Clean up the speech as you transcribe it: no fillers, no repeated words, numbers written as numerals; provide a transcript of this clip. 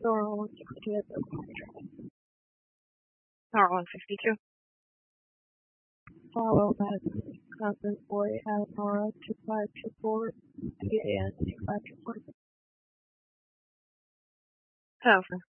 Laurel 162 at the Laurel 152. follow Madison, Wisconsin 48 Alamara 2524 PAN 2524. Over.